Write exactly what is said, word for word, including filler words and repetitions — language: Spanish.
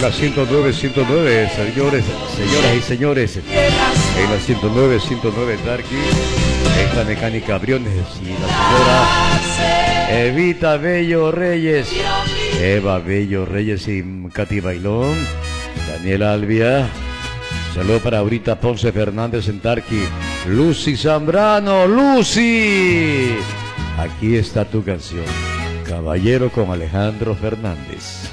la ciento nueve, ciento nueve, señores, señoras y señores. En la ciento nueve, ciento nueve Darky. En la mecánica Briones y la señora Evita Bello Reyes. Eva Bello Reyes y Katy Bailón. Daniel Albia. Saludos para Aurita Ponce Fernández en Tarqui. Lucy Zambrano, Lucy. Aquí está tu canción, Caballero, con Alejandro Fernández.